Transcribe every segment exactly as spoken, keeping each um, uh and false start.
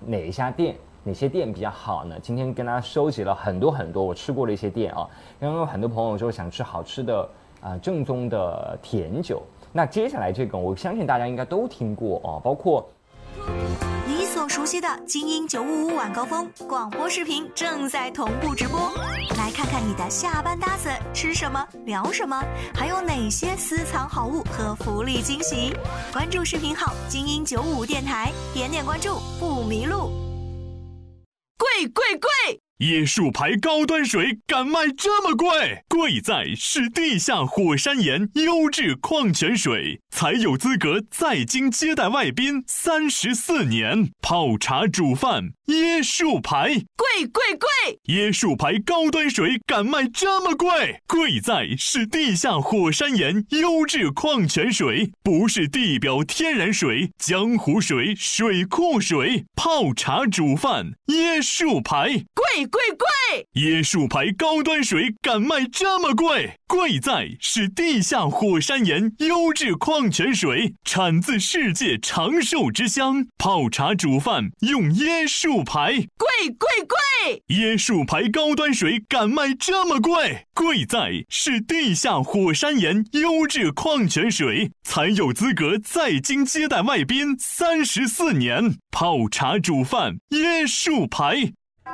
哪一家店？哪些店比较好呢？今天跟大家收集了很多很多我吃过的一些店啊，然后有很多朋友就想吃好吃的啊、呃、正宗的甜酒。那接下来这个，我相信大家应该都听过哦，包括你所熟悉的精英九五五晚高峰广播视频正在同步直播，来看看你的下班搭子吃什么聊什么，还有哪些私藏好物和福利惊喜。关注视频号精英九五五电台，点点关注不迷路。贵贵贵！ 椰树牌高端水敢卖这么贵？贵在是地下火山岩优质矿泉水，才有资格在京接待外宾三十四年。泡茶煮饭，椰树牌， 贵贵贵！ 椰树牌高端水敢卖这么贵？贵在是地下火山岩优质矿泉水，不是地表天然水、江湖水、水库水。泡茶煮饭，椰树牌， 贵贵贵！ 椰树牌高端水敢卖这么贵？贵在是地下火山岩优质矿泉水，产自世界长寿之乡。泡茶煮饭用椰树牌， 贵贵贵！ 椰树牌高端水敢卖这么贵？贵在是地下火山岩优质矿泉水，才有资格在京接待外宾三十四年。泡茶煮饭，椰树牌。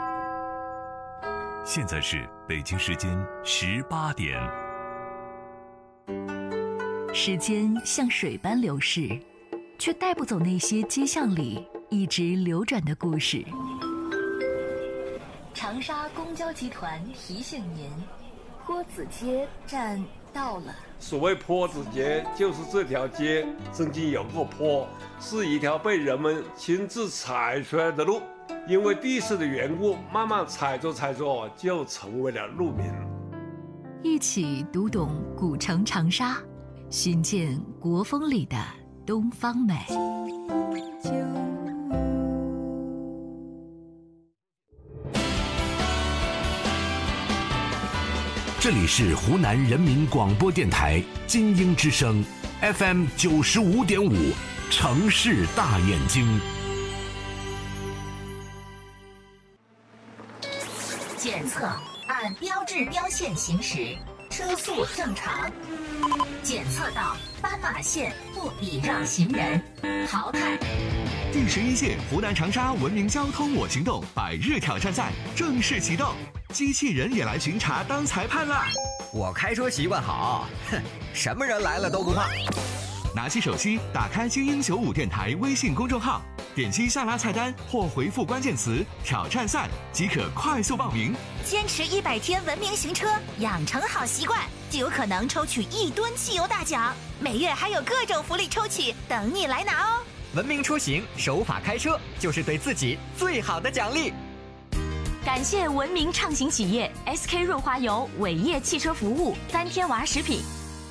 现在是北京时间十八点。 时间像水般流逝，却带不走那些街巷里一直流转的故事。长沙公交集团提醒您，坡子街站到了。 所谓坡子街，就是这条街曾经有过坡，是一条被人们亲自踩出来的路，因为地势的缘故，慢慢踩着踩着就成为了路名。 一起读懂古城长沙，寻见国风里的东方美。 这里是湖南人民广播电台金鹰之声 F M 九十五点五，城市大眼睛。 检测按标志标线行驶，车速正常。检测到斑马线不礼让行人，淘汰。 第十一届湖南长沙文明交通我行动百日挑战赛正式启动，机器人也来巡查当裁判啦！ 我开车习惯好，哼，什么人来了都不怕。 拿起手机，打开精英九五电台微信公众号，点击下拉菜单或回复关键词“挑战赛”即可快速报名。 坚持一百天文明行车，养成好习惯，就有可能抽取一吨汽油大奖。每月还有各种福利抽取等你来拿哦！ 文明出行，守法开车，就是对自己最好的奖励。 感谢文明畅行企业 S K 润滑油、伟业汽车服务、三天娃食品。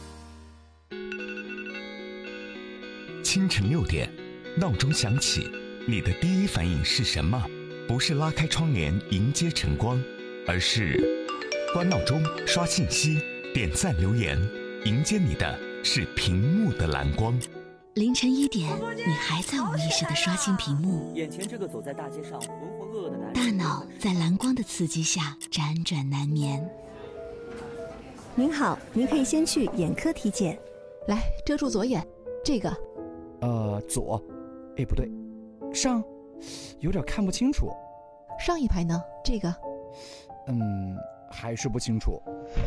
清晨六点，闹钟响起，你的第一反应是什么？不是拉开窗帘迎接晨光，而是关闹钟、刷信息、点赞留言，迎接你的是屏幕的蓝光。 凌晨一点，你还在无意识地刷新屏幕， 眼前这个走在大街上浑浑噩噩的男人， 大脑在蓝光的刺激下辗转难眠。 您好，您可以先去眼科体检。 来，遮住左眼，这个。 呃，左，哎，不对，上，有点看不清楚。 上一排呢？这个。 嗯，还是不清楚。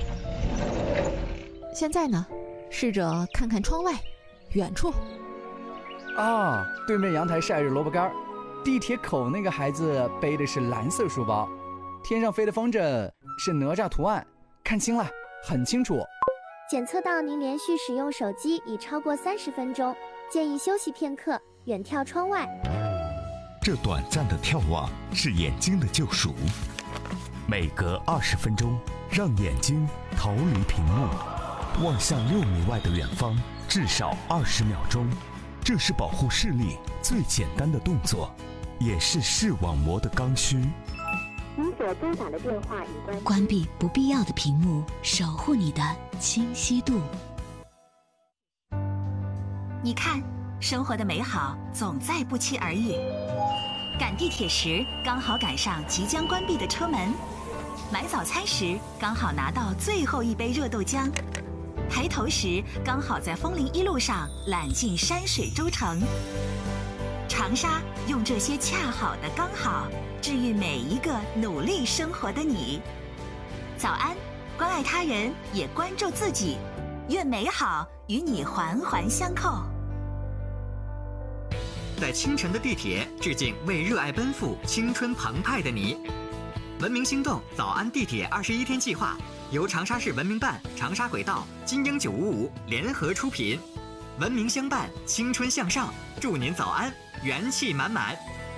现在呢？试着看看窗外。远处啊，对面阳台晒着萝卜干，地铁口那个孩子背的是蓝色书包，天上飞的风筝是哪吒图案，看清了，很清楚。 检测到您连续使用手机已超过三十分钟，建议休息片刻，远眺窗外。 这短暂的眺望是眼睛的救赎，每隔二十分钟，让眼睛逃离屏幕，望向六米外的远方。至少二十秒钟，这是保护视力最简单的动作，也是视网膜的刚需。 您所拨打的电话已关。 关闭不必要的屏幕，守护你的清晰度。你看，生活的美好总在不期而遇。 赶地铁时刚好赶上即将关闭的车门，买早餐时刚好拿到最后一杯热豆浆，抬头时刚好在枫林一路上揽尽山水洲城。长沙用这些恰好的刚好，治愈每一个努力生活的你。早安，关爱他人，也关注自己，愿美好与你环环相扣。 在清晨的地铁，致敬为热爱奔赴、青春澎湃的你。文明心动早安地铁二十一天计划由长沙市文明办、长沙轨道、金鹰九五五联合出品，文明相伴，青春向上，祝您早安，元气满满。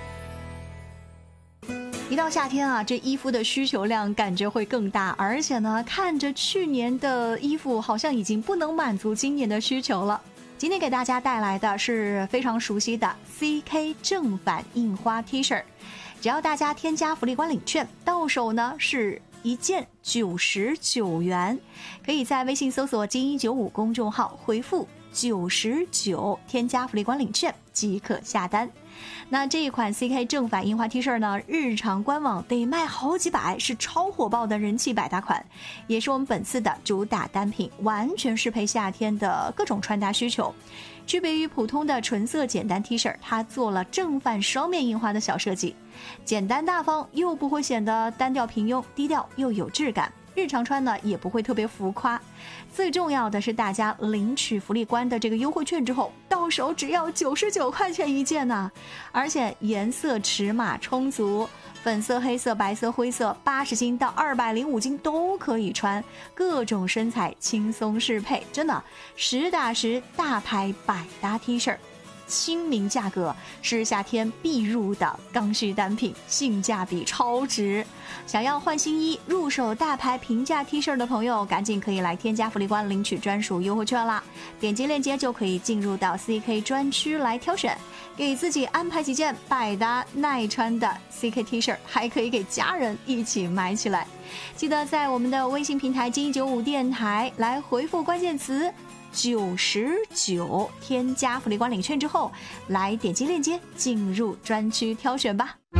一到夏天啊，这衣服的需求量感觉会更大，而且呢，看着去年的衣服好像已经不能满足今年的需求了。今天给大家带来的是非常熟悉的 C K 正版印花 T 恤，只要大家添加福利官领券，到手呢是一件九十九元，可以在微信搜索精英九五公众号回复九十九，添加福利官领券即可下单。那这一款 C K 正版印花 T 恤呢，日常官网得卖好几百，是超火爆的人气百搭款，也是我们本次的主打单品，完全适配夏天的各种穿搭需求。区别于普通的纯色简单 T 恤，它做了正反双面印花的小设计，简单大方又不会显得单调平庸，低调又有质感。日常穿呢也不会特别浮夸，最重要的是大家领取福利官的这个优惠券之后，到手只要九十九块钱一件呢、啊，而且颜色尺码充足，粉色、黑色、白色、灰色，八十斤到二百零五斤都可以穿，各种身材轻松适配，真的实打实大牌百搭 T 恤。亲民价格是夏天必入的刚需单品，性价比超值。想要换新衣、入手大牌平价 T 恤的朋友，赶紧可以来添加福利官领取专属优惠券啦！点击链接就可以进入到 C K 专区来挑选，给自己安排几件百搭耐穿的 C K T 恤，还可以给家人一起买起来。记得在我们的微信平台精英九五电台来回复关键词九十九，添加福利官领券之后，来点击链接进入专区挑选吧。